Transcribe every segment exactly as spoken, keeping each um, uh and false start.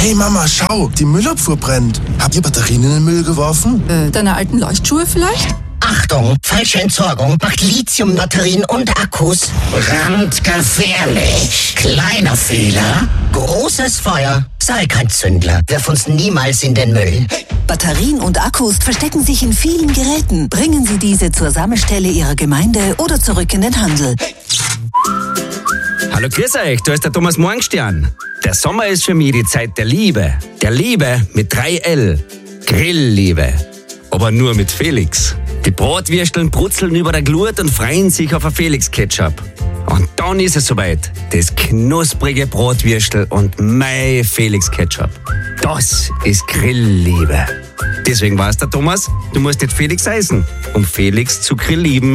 Hey Mama, schau, die Müllabfuhr brennt. Habt ihr Batterien in den Müll geworfen? Äh, deine alten Leuchtschuhe vielleicht? Achtung, falsche Entsorgung macht Lithiumbatterien und Akkus brandgefährlich. Kleiner Fehler, großes Feuer. Sei kein Zündler, wirf uns niemals in den Müll. Batterien und Akkus verstecken sich in vielen Geräten. Bringen Sie diese zur Sammelstelle Ihrer Gemeinde oder zurück in den Handel. Hallo, grüß euch, da ist der Thomas Morgenstern. Der Sommer ist für mich die Zeit der Liebe. Der Liebe mit drei L. Grillliebe. Aber nur mit Felix. Die Bratwürsteln brutzeln über der Glut und freuen sich auf ein Felix-Ketchup. Und dann ist es soweit. Das knusprige Bratwürstel und mein Felix-Ketchup. Das ist Grillliebe. Deswegen weiß der Thomas, du musst nicht Felix heißen, um Felix zu grilllieben.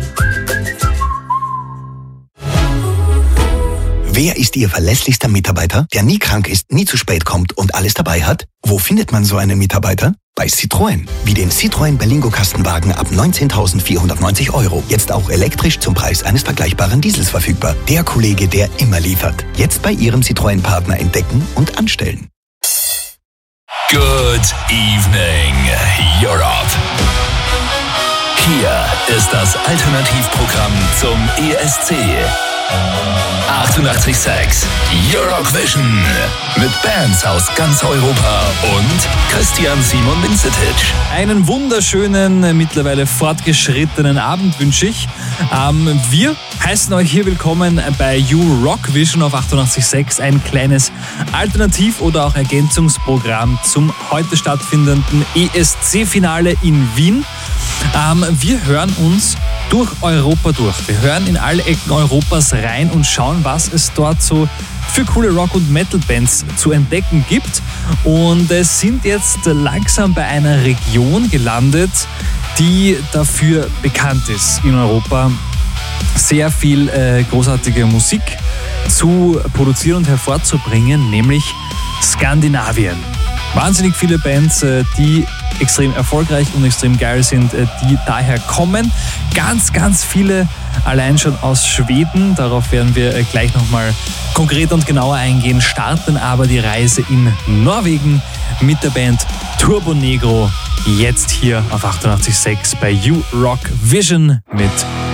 Wer ist Ihr verlässlichster Mitarbeiter, der nie krank ist, nie zu spät kommt und alles dabei hat? Wo findet man so einen Mitarbeiter? Bei Citroën. Wie den Citroën Berlingo Kastenwagen ab neunzehntausendvierhundertneunzig Euro. Jetzt auch elektrisch zum Preis eines vergleichbaren Diesels verfügbar. Der Kollege, der immer liefert. Jetzt bei Ihrem Citroën-Partner entdecken und anstellen. Good evening, Europe. Hier ist das Alternativprogramm zum E S C. achtundachtzig Komma sechs Eurovision mit Bands aus ganz Europa und Christian Simon Minzetić. Einen wunderschönen, mittlerweile fortgeschrittenen Abend wünsche ich. Ähm, wir heißen euch hier willkommen bei Eurovision auf achtundachtzig Komma sechs, ein kleines Alternativ- oder auch Ergänzungsprogramm zum heute stattfindenden E S C-Finale in Wien. Ähm, wir hören uns durch Europa durch. Wir hören in alle Ecken Europas rein und schauen, was es dort so für coole Rock- und Metal-Bands zu entdecken gibt. Und es sind jetzt langsam bei einer Region gelandet, die dafür bekannt ist, in Europa sehr viel äh, großartige Musik zu produzieren und hervorzubringen, nämlich Skandinavien. Wahnsinnig viele Bands, die extrem erfolgreich und extrem geil sind, die daher kommen. Ganz, ganz viele allein schon aus Schweden. Darauf werden wir gleich nochmal konkreter und genauer eingehen. Starten aber die Reise in Norwegen mit der Band Turbonegro. Jetzt hier auf achtundachtzig Komma sechs bei Eurovision mit